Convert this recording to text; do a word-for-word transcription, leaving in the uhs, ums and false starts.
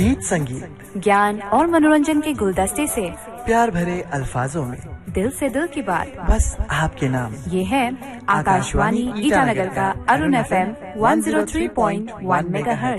गीत संगीत, ज्ञान और मनोरंजन के गुलदस्ते से प्यार भरे अल्फाजों में दिल से दिल की बात, बस आपके नाम। ये है आकाशवाणी ईटानगर का Arun F M one zero three point one megahertz.